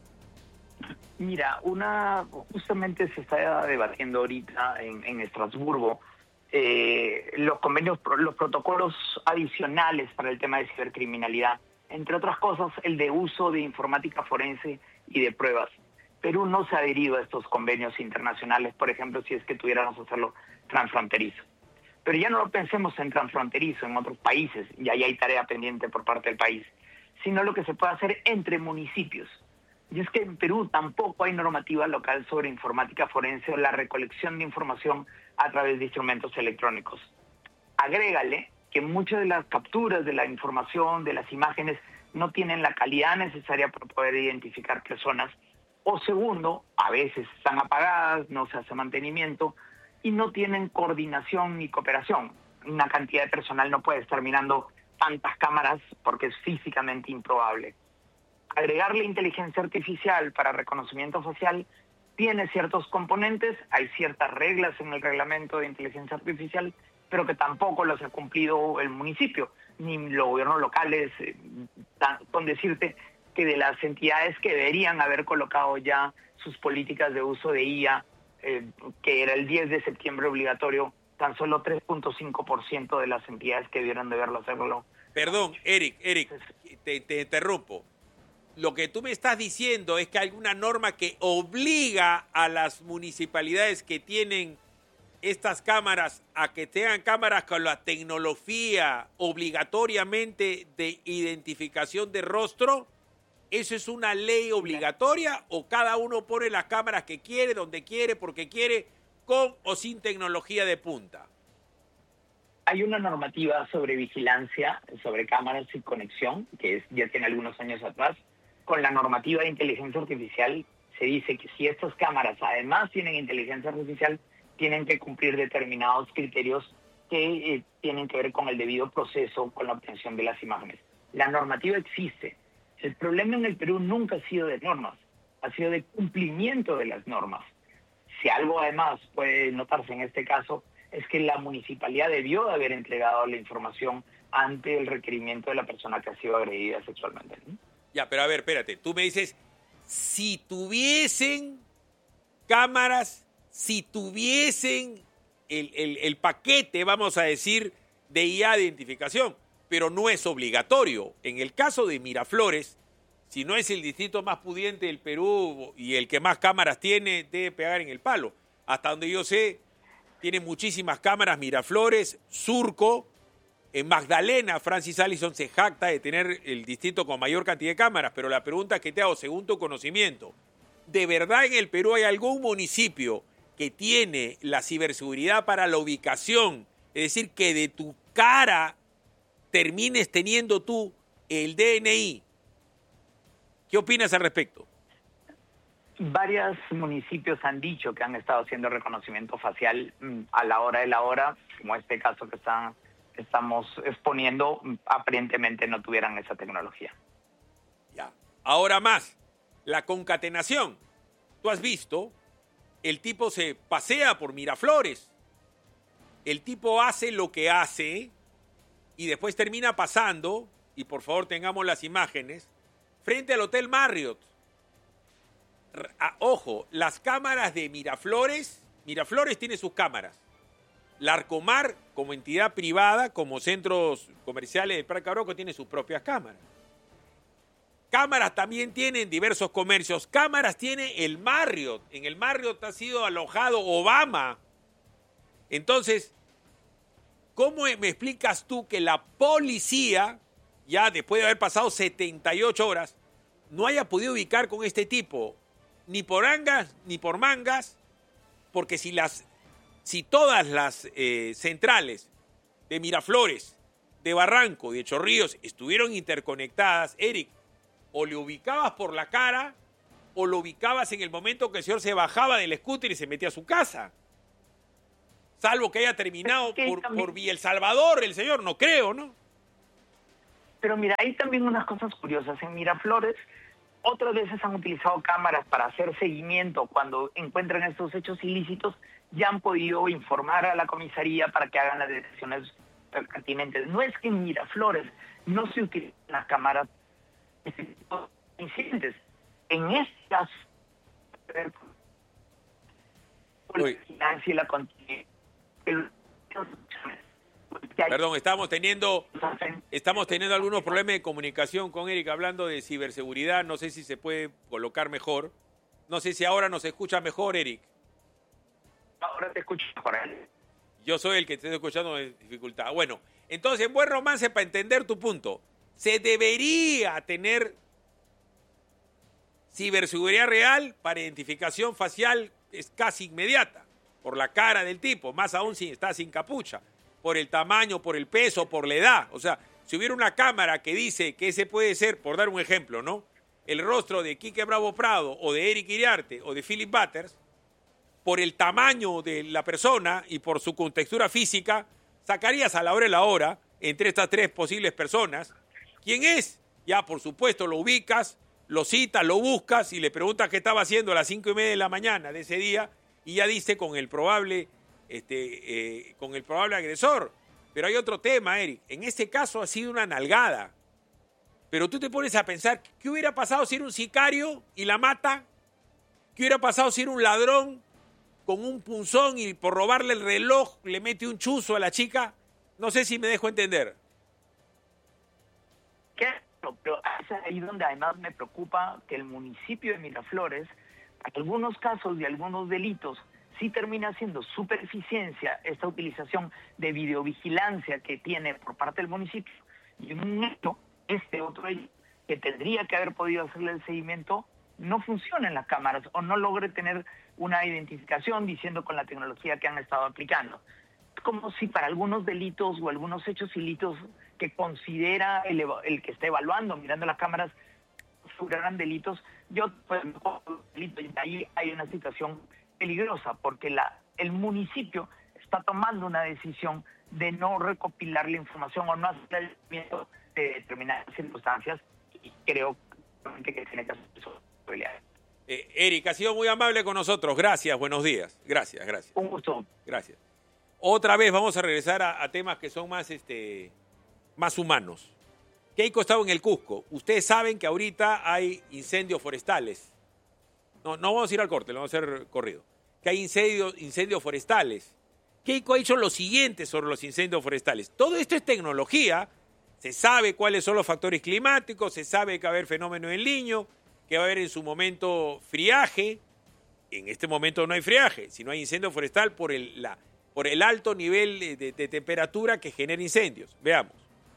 Mira, una justamente se está debatiendo ahorita en, en Estrasburgo eh, los convenios, los protocolos adicionales para el tema de cibercriminalidad, entre otras cosas el de uso de informática forense y de pruebas. Perú no se ha adherido a estos convenios internacionales, por ejemplo, si es que tuviéramos que hacerlo transfronterizo. Pero ya no lo pensemos en transfronterizo en otros países, y ahí hay tarea pendiente por parte del país, sino lo que se puede hacer entre municipios. Y es que en Perú tampoco hay normativa local sobre informática forense o la recolección de información a través de instrumentos electrónicos. Agrégale que muchas de las capturas de la información, de las imágenes, no tienen la calidad necesaria para poder identificar personas. O segundo, a veces están apagadas, no se hace mantenimiento y no tienen coordinación ni cooperación. Una cantidad de personal no puede estar mirando tantas cámaras porque es físicamente improbable. Agregarle inteligencia artificial para reconocimiento facial tiene ciertos componentes, hay ciertas reglas en el reglamento de inteligencia artificial, pero que tampoco los ha cumplido el municipio, ni los gobiernos locales, eh, con decirte que de las entidades que deberían haber colocado ya sus políticas de uso de I A, eh, que era el diez de septiembre obligatorio, tan solo tres punto cinco por ciento de las entidades que debieran de verlo hacerlo. Perdón, Eric, Eric, te, te interrumpo. Lo que tú me estás diciendo es que hay alguna norma que obliga a las municipalidades que tienen estas cámaras a que tengan cámaras con la tecnología obligatoriamente de identificación de rostro. ¿Eso es una ley obligatoria o cada uno pone las cámaras que quiere, donde quiere, porque quiere, con o sin tecnología de punta? Hay una normativa sobre vigilancia, sobre cámaras y conexión, que es, ya tiene algunos años atrás. Con la normativa de inteligencia artificial se dice que si estas cámaras además tienen inteligencia artificial, tienen que cumplir determinados criterios que eh, tienen que ver con el debido proceso, con la obtención de las imágenes. La normativa existe. El problema en el Perú nunca ha sido de normas, ha sido de cumplimiento de las normas. Si algo además puede notarse en este caso, es que la municipalidad debió de haber entregado la información ante el requerimiento de la persona que ha sido agredida sexualmente, ¿no? Ya, pero a ver, espérate. Tú me dices, si tuviesen cámaras, si tuviesen el, el, el paquete, vamos a decir, de I A de identificación, pero no es obligatorio. En el caso de Miraflores, si no es el distrito más pudiente del Perú y el que más cámaras tiene, debe pegar en el palo. Hasta donde yo sé, tiene muchísimas cámaras Miraflores, Surco. En Magdalena, Francis Allison se jacta de tener el distrito con mayor cantidad de cámaras, pero la pregunta que te hago, según tu conocimiento, ¿de verdad en el Perú hay algún municipio que tiene la ciberseguridad para la ubicación? Es decir, que de tu cara termines teniendo tú el D N I. ¿Qué opinas al respecto? Varios municipios han dicho que han estado haciendo reconocimiento facial a la hora de la hora, como este caso que están... estamos exponiendo, aparentemente no tuvieran esa tecnología. Ya. Ahora más, la concatenación. Tú has visto, el tipo se pasea por Miraflores, el tipo hace lo que hace y después termina pasando, y por favor tengamos las imágenes, frente al Hotel Marriott. Ah, ojo, las cámaras de Miraflores, Miraflores tiene sus cámaras. Larcomar, como entidad privada, como centros comerciales del Parque Arauco, tiene sus propias cámaras. Cámaras también tienen diversos comercios. Cámaras tiene el Marriott. En el Marriott ha sido alojado Obama. Entonces, ¿cómo me explicas tú que la policía, ya después de haber pasado setenta y ocho horas, no haya podido ubicar con este tipo, ni por angas, ni por mangas? Porque si las... Si todas las eh, centrales de Miraflores, de Barranco y de Chorrillos estuvieron interconectadas, Eric, o le ubicabas por la cara o lo ubicabas en el momento que el señor se bajaba del scooter y se metía a su casa. Salvo que haya terminado por, por Villa El Salvador, el señor, no creo, ¿no? Pero mira, hay también unas cosas curiosas. En Miraflores, otras veces han utilizado cámaras para hacer seguimiento cuando encuentran estos hechos ilícitos, ya han podido informar a la comisaría para que hagan las detecciones pertinentes. No es que en Miraflores no se utilizan las cámaras de este tipo de incidentes. En estas, la vigilancia y la continuidad. Perdón, estamos teniendo estamos teniendo algunos problemas de comunicación con Eric hablando de ciberseguridad. No sé si se puede colocar mejor. No sé si ahora nos escucha mejor, Eric. Ahora te escucho mejor. Yo soy el que te estoy escuchando de dificultad. Bueno, entonces, en Buen Romance, para entender tu punto, se debería tener ciberseguridad real para identificación facial, es casi inmediata, por la cara del tipo, más aún si está sin capucha, por el tamaño, por el peso, por la edad. O sea, si hubiera una cámara que dice que ese puede ser, por dar un ejemplo, ¿no?, el rostro de Quique Bravo Prado o de Eric Iriarte o de Philip Butters, por el tamaño de la persona y por su contextura física, sacarías a la hora de la hora, entre estas tres posibles personas, ¿quién es? Ya, por supuesto, lo ubicas, lo citas, lo buscas y le preguntas qué estaba haciendo a las cinco y media de la mañana de ese día y ya diste con el probable, este, eh, con el probable agresor. Pero hay otro tema, Eric. En este caso ha sido una nalgada. Pero tú te pones a pensar, ¿qué hubiera pasado si era un sicario y la mata? ¿Qué hubiera pasado si era un ladrón con un punzón y por robarle el reloj le mete un chuzo a la chica? No sé si me dejo entender. Claro, pero es ahí donde además me preocupa que el municipio de Miraflores, en algunos casos de algunos delitos, sí termina siendo superficiencia esta utilización de videovigilancia que tiene por parte del municipio. Y en un hecho, este otro hecho, que tendría que haber podido hacerle el seguimiento, no funciona en las cámaras o no logre tener una identificación diciendo con la tecnología que han estado aplicando. Es como si para algunos delitos o algunos hechos ilícitos que considera el, el que está evaluando, mirando las cámaras, fueran delitos, yo pues delito, y ahí hay una situación peligrosa porque la el municipio está tomando una decisión de no recopilar la información o no hacer el seguimiento de determinadas circunstancias y creo que tiene que hacer eso. Eh, Eric, ha sido muy amable con nosotros. Gracias, buenos días. Gracias, gracias. Un gusto. Gracias. Otra vez vamos a regresar a, a temas que son más, este, más humanos. Keiko estaba en el Cusco. Ustedes saben que ahorita hay incendios forestales. No, no vamos a ir al corte, lo vamos a hacer corrido. Que hay incendios, incendios forestales. Keiko ha dicho lo siguiente sobre los incendios forestales. Todo esto es tecnología. Se sabe cuáles son los factores climáticos, se sabe que va a haber fenómeno del Niño, que va a haber en su momento friaje. En este momento no hay friaje, sino hay incendio forestal por el, la, por el alto nivel de, de, de temperatura que genera incendios. Veamos.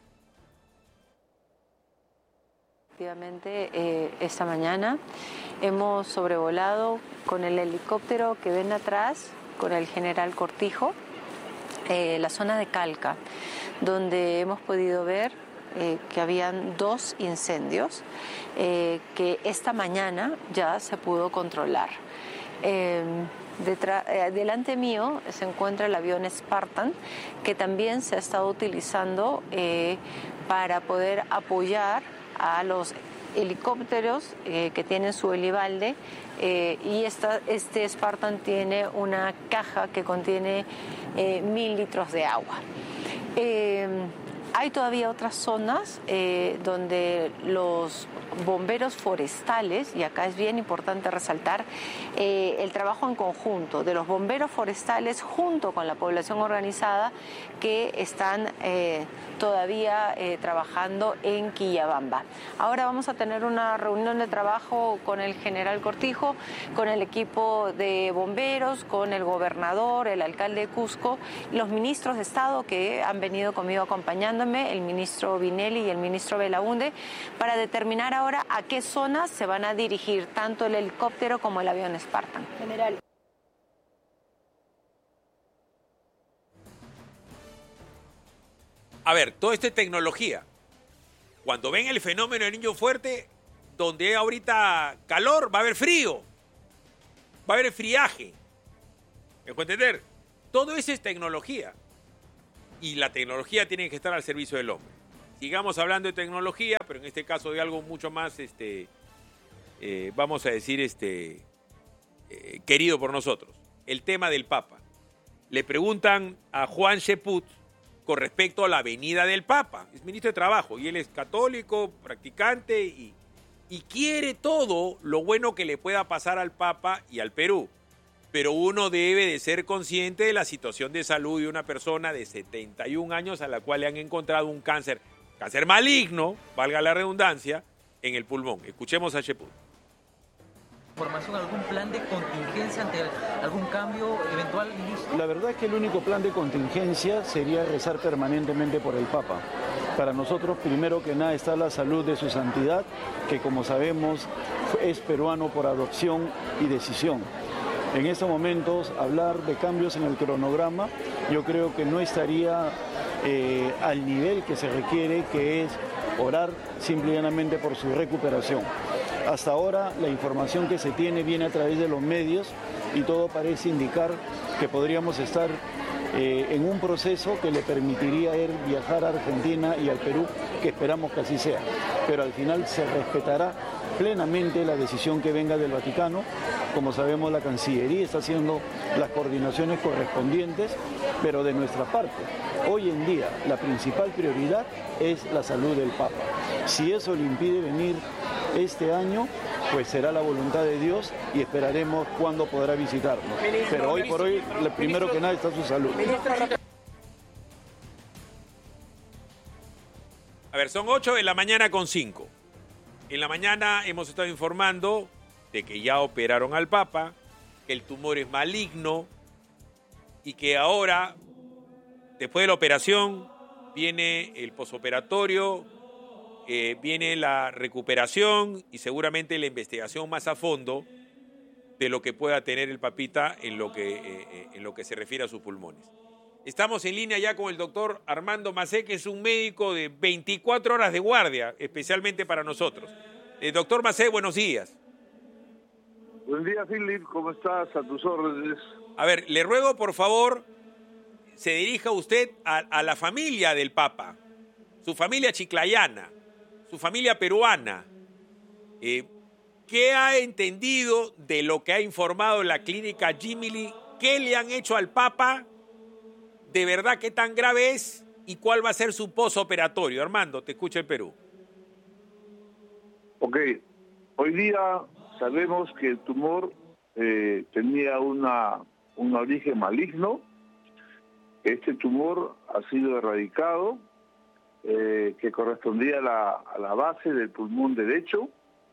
Efectivamente, eh, esta mañana hemos sobrevolado con el helicóptero que ven atrás, con el general Cortijo, eh, la zona de Calca, donde hemos podido ver eh, que habían dos incendios eh, que esta mañana ya se pudo controlar. Eh, detrás, eh, delante mío se encuentra el avión Spartan, que también se ha estado utilizando eh, para poder apoyar a los helicópteros eh, que tienen su helibalde eh, y esta, este Spartan tiene una caja que contiene eh, mil litros de agua. Eh, hay todavía otras zonas eh, donde los bomberos forestales, y acá es bien importante resaltar eh, el trabajo en conjunto de los bomberos forestales junto con la población organizada que están eh, todavía eh, trabajando en Quillabamba. Ahora vamos a tener una reunión de trabajo con el general Cortijo, con el equipo de bomberos, con el gobernador, el alcalde de Cusco, los ministros de Estado que han venido conmigo acompañándome, el ministro Vinelli y el ministro Belaunde, para determinar ahora a qué zonas se van a dirigir tanto el helicóptero como el avión Spartan. General. A ver, todo esto es tecnología. Cuando ven el fenómeno del Niño fuerte, donde hay ahorita calor, va a haber frío, va a haber friaje. ¿Me puedo entender? Todo eso es tecnología. Y la tecnología tiene que estar al servicio del hombre. Sigamos hablando de tecnología, pero en este caso de algo mucho más, este, eh, vamos a decir, este, eh, querido por nosotros. El tema del Papa. Le preguntan a Juan Cheput con respecto a la venida del Papa. Es ministro de Trabajo y él es católico, practicante y, y quiere todo lo bueno que le pueda pasar al Papa y al Perú. Pero uno debe de ser consciente de la situación de salud de una persona de setenta y un años a la cual le han encontrado un cáncer, cáncer maligno, valga la redundancia, en el pulmón. Escuchemos a Cheput. ¿Formación, algún plan de contingencia ante algún cambio eventual, ministro? La verdad es que el único plan de contingencia sería rezar permanentemente por el Papa. Para nosotros, primero que nada, está la salud de su santidad, que como sabemos es peruano por adopción y decisión. En estos momentos, hablar de cambios en el cronograma, yo creo que no estaría eh, al nivel que se requiere, que es orar simple y llanamente por su recuperación. Hasta ahora la información que se tiene viene a través de los medios y todo parece indicar que podríamos estar eh, en un proceso que le permitiría él viajar a Argentina y al Perú, que esperamos que así sea. Pero al final se respetará plenamente la decisión que venga del Vaticano. Como sabemos, la Cancillería está haciendo las coordinaciones correspondientes, pero de nuestra parte, hoy en día la principal prioridad es la salud del Papa. Si eso le impide venir este año, pues será la voluntad de Dios y esperaremos cuándo podrá visitarnos. Pero hoy por hoy, lo primero que nada está su salud. A ver, son ocho de la mañana con cinco. En la mañana hemos estado informando de que ya operaron al Papa, que el tumor es maligno y que ahora, después de la operación, viene el posoperatorio, eh, viene la recuperación y seguramente la investigación más a fondo de lo que pueda tener el papita en lo que, eh, en lo que se refiere a sus pulmones. Estamos en línea ya con el doctor Armando Macé, que es un médico de veinticuatro horas de guardia, especialmente para nosotros. Eh, doctor Macé, buenos días. Buen día, Philip. ¿Cómo estás? A tus órdenes. A ver, le ruego, por favor, se dirija usted a, a la familia del Papa, su familia chiclayana, su familia peruana. Eh, ¿Qué ha entendido de lo que ha informado la clínica Jimmy? ¿Qué le han hecho al Papa? ¿De verdad qué tan grave es? ¿Y cuál va a ser su posoperatorio? Armando, te escucha el Perú. Ok. Hoy día sabemos que el tumor eh, tenía una, un origen maligno. Este tumor ha sido erradicado, eh, que correspondía a la, a la base del pulmón derecho,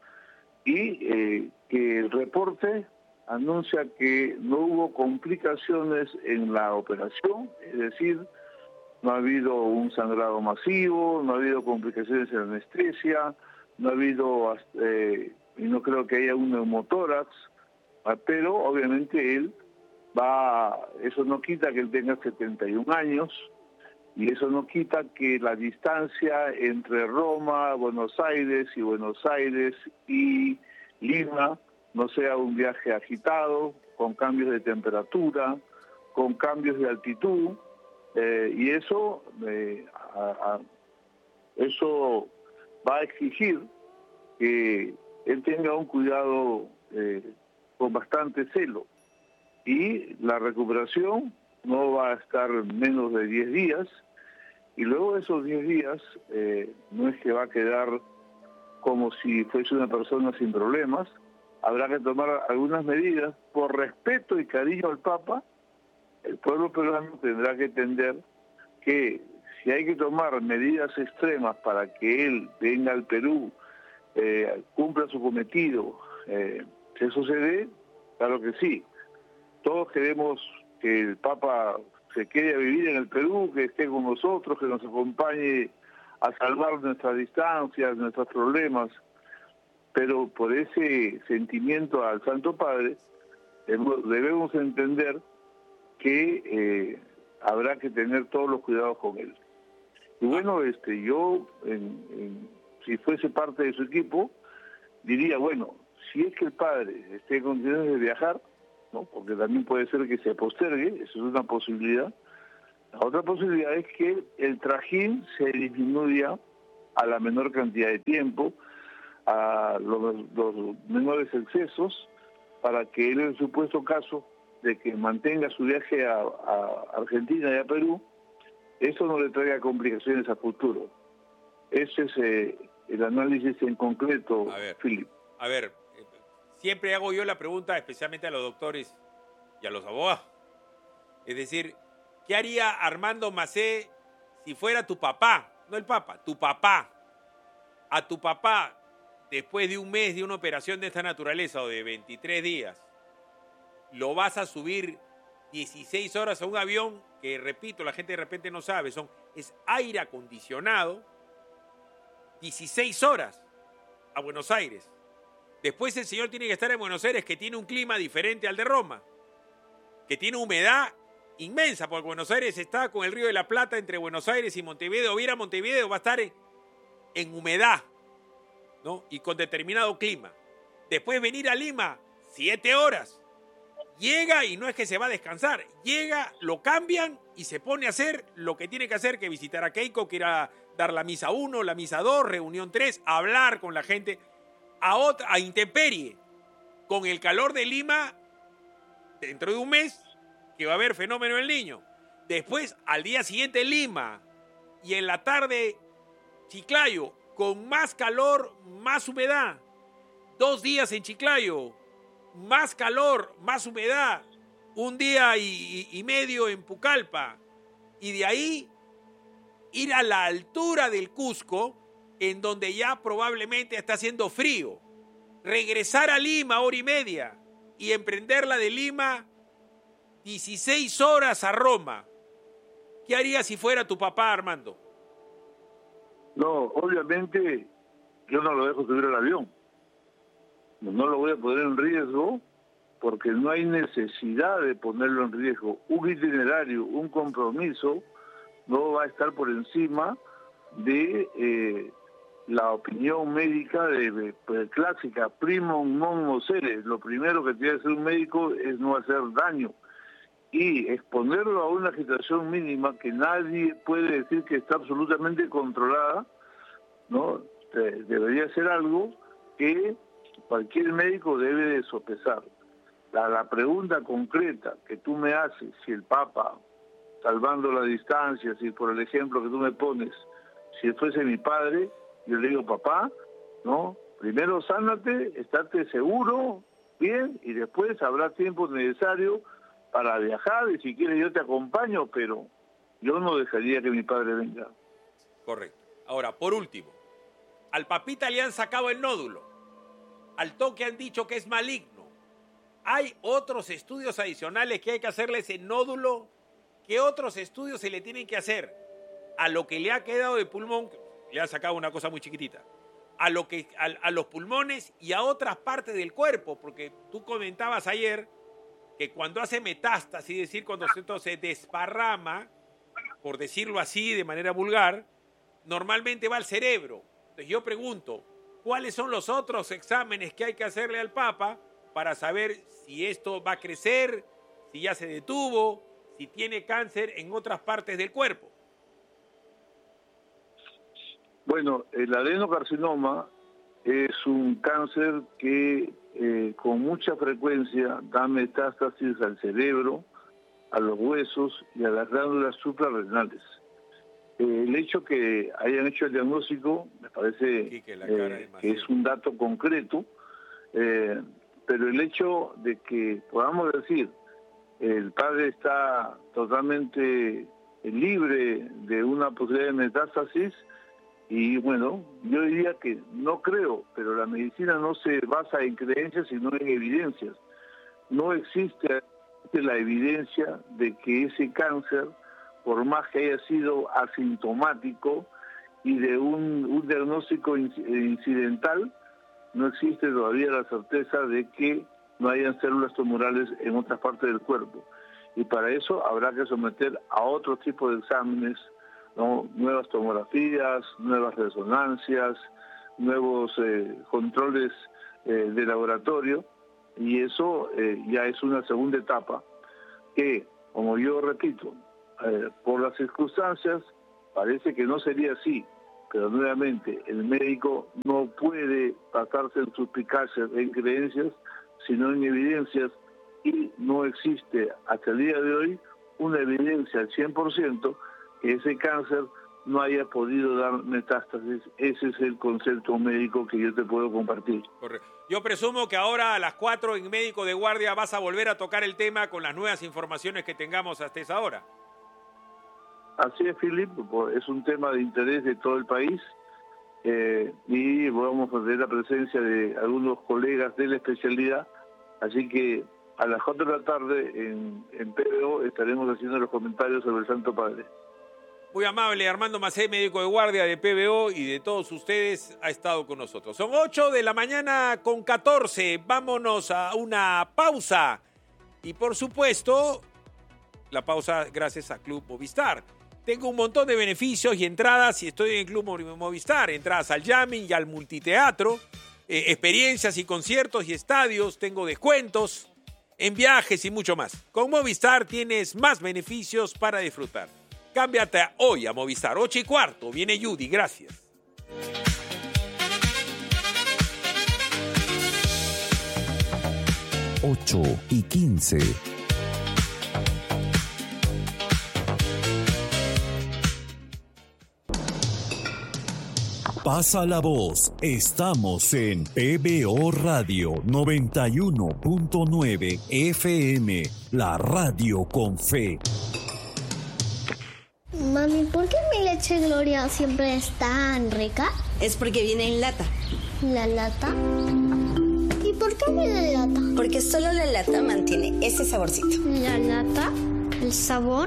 y eh, que el reporte anuncia que no hubo complicaciones en la operación, es decir, no ha habido un sangrado masivo, no ha habido complicaciones en la anestesia, no ha habido, eh, y no creo que haya un neumotórax, pero obviamente él va, eso no quita que él tenga setenta y un años, y eso no quita que la distancia entre Roma, Buenos Aires y Buenos Aires y Lima no sea un viaje agitado, con cambios de temperatura, con cambios de altitud, eh, y eso, eh, a, a, eso va a exigir que él tenga un cuidado eh, con bastante celo, y la recuperación no va a estar menos de diez días, y luego de esos diez días eh, no es que va a quedar como si fuese una persona sin problemas. Habrá que tomar algunas medidas por respeto y cariño al Papa. El pueblo peruano tendrá que entender que si hay que tomar medidas extremas para que él venga al Perú, eh, cumpla su cometido, eh, ¿qué sucede? Claro que sí. Todos queremos que el Papa se quede a vivir en el Perú, que esté con nosotros, que nos acompañe a salvar nuestras distancias, nuestros problemas. Pero por ese sentimiento al Santo Padre debemos entender que eh, habrá que tener todos los cuidados con él. Y bueno, este, yo, en, en, si fuese parte de su equipo, diría, bueno, si es que el padre esté en condiciones de viajar, ¿no? Porque también puede ser que se postergue, eso es una posibilidad. La otra posibilidad es que el trajín se disminuya a la menor cantidad de tiempo, a los, los menores excesos, para que él, en el supuesto caso de que mantenga su viaje a, a Argentina y a Perú, eso no le traiga complicaciones a futuro. Ese es eh, el análisis en concreto, Philip. A ver, siempre hago yo la pregunta, especialmente a los doctores y a los abogados. Es decir, ¿qué haría Armando Macé si fuera tu papá? No el papa, tu papá. A tu papá, después de un mes de una operación de esta naturaleza o de veintitrés días, lo vas a subir dieciséis horas a un avión que, repito, la gente de repente no sabe, son, es aire acondicionado, dieciséis horas a Buenos Aires. Después el señor tiene que estar en Buenos Aires, que tiene un clima diferente al de Roma, que tiene humedad inmensa, porque Buenos Aires está con el Río de la Plata entre Buenos Aires y Montevideo. Viera Montevideo, va a estar en, en humedad, ¿no? Y con determinado clima. Después venir a Lima, siete horas. Llega y no es que se va a descansar. Llega, lo cambian y se pone a hacer lo que tiene que hacer, que visitar a Keiko, que ir a dar la misa uno, la misa dos, reunión tres, hablar con la gente a, otra, a intemperie. Con el calor de Lima, dentro de un mes, que va a haber fenómeno del Niño. Después, al día siguiente, Lima. Y en la tarde, Chiclayo, con más calor, más humedad. Dos días en Chiclayo, más calor, más humedad. Un día y, y, y medio en Pucallpa. Y de ahí, ir a la altura del Cusco, en donde ya probablemente está haciendo frío. Regresar a Lima, hora y media. Y emprenderla de Lima, dieciséis horas a Roma. ¿Qué harías si fuera tu papá, Armando? No, obviamente yo no lo dejo subir al avión. No lo voy a poner en riesgo porque no hay necesidad de ponerlo en riesgo. Un itinerario, un compromiso no va a estar por encima de eh, la opinión médica de, de, de clásica, primum non nocere. Lo primero que tiene que hacer un médico es no hacer daño. Y exponerlo a una agitación mínima que nadie puede decir que está absolutamente controlada, ¿no? Debería ser algo que cualquier médico debe de sopesar. La, la pregunta concreta que tú me haces, si el Papa, salvando la distancia, si por el ejemplo que tú me pones, si fuese mi padre, yo le digo, papá, ¿no? Primero sánate, estate seguro, bien, y después habrá tiempo necesario para viajar, y si quieres yo te acompaño, pero yo no dejaría que mi padre venga. Correcto. Ahora, por último, al papita le han sacado el nódulo, al toque han dicho que es maligno. ¿Hay otros estudios adicionales que hay que hacerle ese nódulo? ¿Qué otros estudios se le tienen que hacer? A lo que le ha quedado de pulmón, le han sacado una cosa muy chiquitita, a, lo que, a, a los pulmones y a otras partes del cuerpo, porque tú comentabas ayer que cuando hace metástasis, es decir, cuando esto se desparrama, por decirlo así de manera vulgar, normalmente va al cerebro. Entonces yo pregunto, ¿cuáles son los otros exámenes que hay que hacerle al Papa para saber si esto va a crecer, si ya se detuvo, si tiene cáncer en otras partes del cuerpo? Bueno, el adenocarcinoma es un cáncer que eh, con mucha frecuencia da metástasis al cerebro, a los huesos y a las glándulas suprarrenales. Eh, el hecho que hayan hecho el diagnóstico me parece sí, que, eh, que es un dato concreto, eh, pero el hecho de que podamos decir el padre está totalmente libre de una posibilidad de metástasis, y bueno, yo diría que no creo, pero la medicina no se basa en creencias sino en evidencias. No existe la evidencia de que ese cáncer, por más que haya sido asintomático y de un, un diagnóstico incidental, no existe todavía la certeza de que no hayan células tumorales en otras partes del cuerpo. Y para eso habrá que someter a otro tipo de exámenes, ¿no? Nuevas tomografías, nuevas resonancias, nuevos eh, controles eh, de laboratorio, y eso eh, ya es una segunda etapa que, como yo repito, eh, por las circunstancias parece que no sería así, pero nuevamente el médico no puede basarse en suspicacias, en creencias, sino en evidencias, y no existe hasta el día de hoy una evidencia al cien por ciento que ese cáncer no haya podido dar metástasis. Ese es el concepto médico que yo te puedo compartir. Correcto. Yo presumo que ahora a las cuatro en Médico de Guardia vas a volver a tocar el tema con las nuevas informaciones que tengamos hasta esa hora. Así es, Philip, es un tema de interés de todo el país eh, y vamos a tener la presencia de algunos colegas de la especialidad, así que a las cuatro de la tarde en, en P B O estaremos haciendo los comentarios sobre el Santo Padre. Muy amable, Armando Macé, médico de guardia de P B O y de todos ustedes, ha estado con nosotros. Son ocho de la mañana con catorce. Vámonos a una pausa. Y por supuesto, la pausa gracias a Club Movistar. Tengo un montón de beneficios y entradas si estoy en el Club Movistar. Entradas al jamming y al multiteatro, eh, experiencias y conciertos y estadios. Tengo descuentos en viajes y mucho más. Con Movistar tienes más beneficios para disfrutar. Cámbiate hoy a Movistar. Ocho y cuarto. Viene Judy. Gracias. Ocho y quince. Pasa la voz. Estamos en P B O Radio noventa y uno punto nueve F M. La radio con fe. Mami, ¿por qué mi leche Gloria siempre es tan rica? Es porque viene en lata. ¿La lata? ¿Y por qué viene en lata? Porque solo la lata mantiene ese saborcito. ¿La lata? ¿El sabor?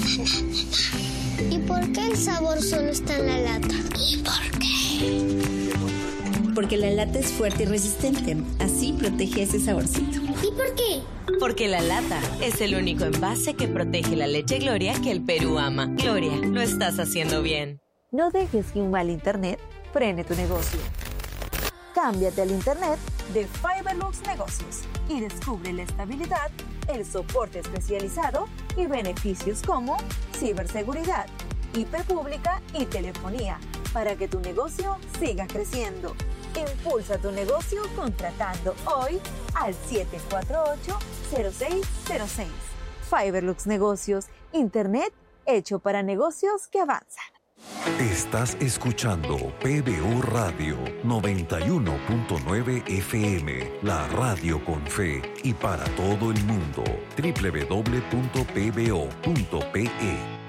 ¿Y por qué el sabor solo está en la lata? ¿Y por qué? Porque la lata es fuerte y resistente. Así protege ese saborcito. ¿Y por qué? Porque la lata es el único envase que protege la leche Gloria que el Perú ama. Gloria, lo estás haciendo bien. No dejes que un mal internet frene tu negocio. Cámbiate al internet de Fiberlux Negocios y descubre la estabilidad, el soporte especializado y beneficios como ciberseguridad, I P pública y telefonía para que tu negocio siga creciendo. Impulsa tu negocio contratando hoy al siete cuatro ocho, cero seis cero seis. Fiberlux Negocios, internet hecho para negocios que avanzan. Estás escuchando P B O Radio noventa y uno punto nueve F M, la radio con fe y para todo el mundo. doble u doble u doble u punto p b o punto p e